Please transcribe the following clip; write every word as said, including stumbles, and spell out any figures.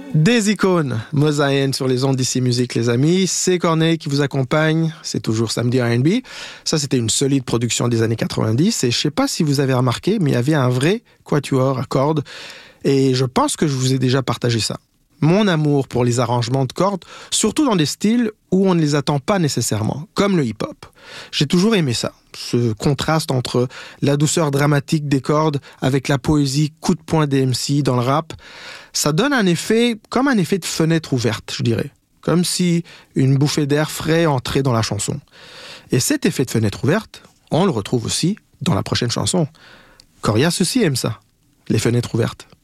Des icônes, Mosaïen sur les ondes d'Ici Musique, les amis. C'est Corneille qui vous accompagne. C'est toujours samedi R and B. Ça, c'était une solide production des années quatre-vingt-dix. Et je sais pas si vous avez remarqué, mais il y avait un vrai quatuor à cordes. Et je pense que je vous ai déjà partagé ça. Mon amour pour les arrangements de cordes, surtout dans des styles où on ne les attend pas nécessairement, comme le hip-hop. J'ai toujours aimé ça, ce contraste entre la douceur dramatique des cordes avec la poésie coup de poing des M C dans le rap. Ça donne un effet, comme un effet de fenêtre ouverte, je dirais. Comme si une bouffée d'air frais entrait dans la chanson. Et cet effet de fenêtre ouverte, on le retrouve aussi dans la prochaine chanson. Corias aussi aime ça, les fenêtres ouvertes.